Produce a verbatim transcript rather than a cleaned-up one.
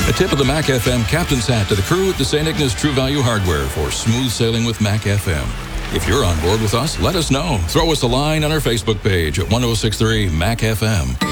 A tip of the Mac F M captain's hat to the crew at the Saint Ignace True Value Hardware for smooth sailing with Mac F M. If you're on board with us, let us know. Throw us a line on our Facebook page at one oh six three Mac F M.